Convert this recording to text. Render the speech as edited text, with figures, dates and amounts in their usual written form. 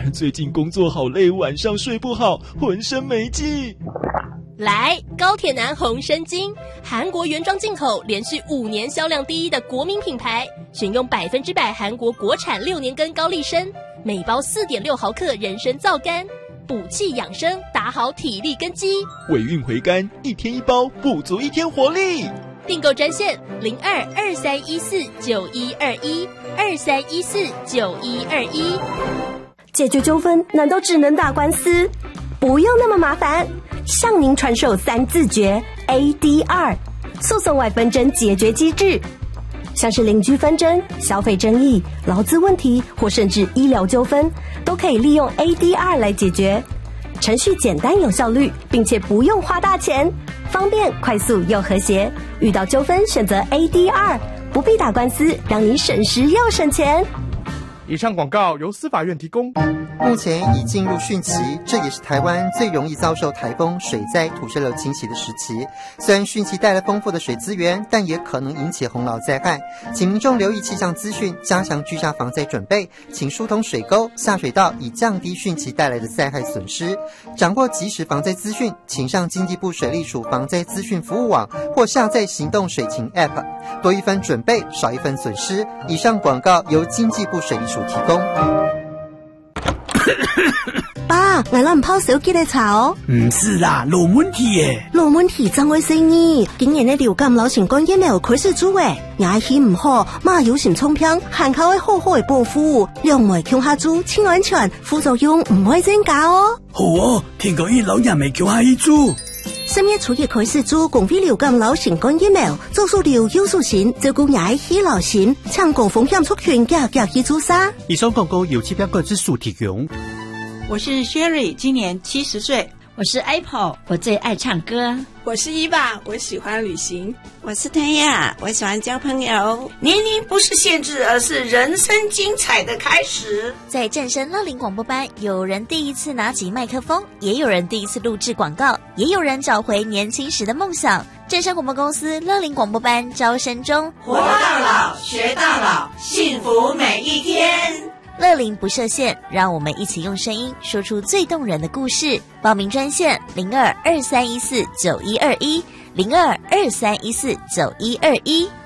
最近工作好累，晚上睡不好，浑身没劲。 来，高铁男红参精，韩国原装进口，连续5年销量第一的国民品牌，选用100%韩国国产6年根高丽参，每包4.6毫克人参皂苷，补气养生，打好体力根基。 尾韵回甘，1天1包，补足1天活力。 订购专线02-2314-9121，2314-9121。 解决纠纷难道只能打官司？不用那么麻烦，向您传授3字诀 ADR 诉讼外纷争解决机制，像是邻居纷争、消费争议、劳资问题或甚至医疗纠纷，都可以利用 ADR 来解决。程序简单有效率，并且不用花大钱，方便快速又和谐。遇到纠纷选择 ADR， 不必打官司，让你省时又省钱。 以上广告由司法院提供。 目前已进入汛期，这也是台湾最容易遭受台风、水灾、土石流侵袭的时期。虽然汛期带来丰富的水资源，但也可能引起洪涝灾害，请民众留意气象资讯，加强居家防灾准备，请疏通水沟、下水道，以降低汛期带来的灾害损失。掌握即时防灾资讯，请上经济部水利署防灾资讯服务网或下载行动水情 App， 多一分准备，少一分损失。以上广告由经济部水利署提供。 爸，我们泡手机的茶哦。 不是啦，没问题耶。 没问题怎会生呢？今年的流感流行感染有开始做诶，牙齿唔好，嘛有心冲偏，含口会好好的保护，两袂强下做，清安全，副作用唔会增加哦。 好哦，听讲伊老人未强下一做。 3月初一开始做公费流感流行感疫苗，做数流有素型，照顾牙齿流行，抢高风险族群加去做啥？ 以上广告由期标个之数提供。 我是 Sherry， 今年70岁。 我是 Apple， 我最爱唱歌。 我是伊娃，我喜欢旅行。 我是谭雅，我喜欢交朋友。 年龄不是限制，而是人生精彩的开始。 在正声乐龄广播班，有人第一次拿起麦克风，也有人第一次录制广告，也有人找回年轻时的梦想。正声广播公司乐龄广播班招生中， 活到老，学到老，幸福每一天。 乐龄不设限，让我们一起用声音说出最动人的故事。报名专线02-2314-9121，02-2314-9121。